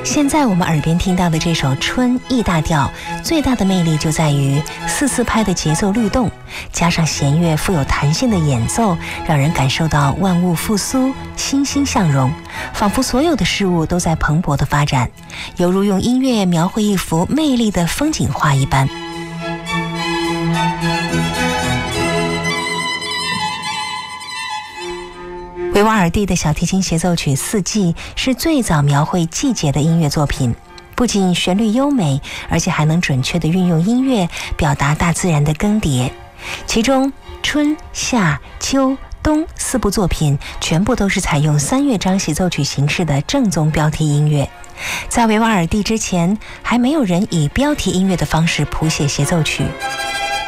现在我们耳边听到的这首《春 E 大调》，最大的魅力就在于4/4拍的节奏律动，加上弦乐富有弹性的演奏，让人感受到万物复苏、欣欣向荣，仿佛所有的事物都在蓬勃的发展，犹如用音乐描绘一幅魅丽的风景画一般。维瓦尔第的小提琴协奏曲《四季》是最早描绘季节的音乐作品，不仅旋律优美，而且还能准确地运用音乐表达大自然的更迭。其中春、夏、秋、冬4部作品全部都是采用3乐章协奏曲形式的正宗标题音乐。在维瓦尔第之前，还没有人以标题音乐的方式谱写协奏曲。